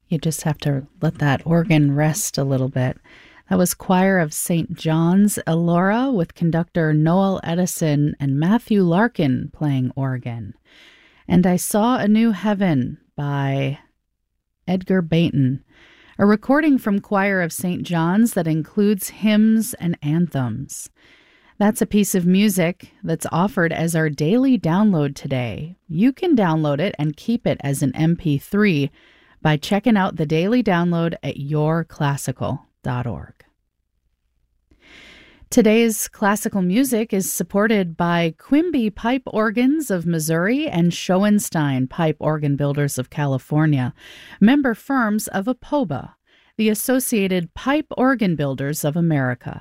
You just have to let that organ rest a little bit. That was Choir of St. John's, Elora, with conductor Noel Edison and Matthew Larkin playing organ. And I Saw a New Heaven by Edgar Bayton, a recording from Choir of St. John's that includes hymns and anthems. That's a piece of music that's offered as our daily download today. You can download it and keep it as an MP3 by checking out the daily download at yourclassical.org. Today's classical music is supported by Quimby Pipe Organs of Missouri and Schoenstein Pipe Organ Builders of California, member firms of APOBA, the Associated Pipe Organ Builders of America.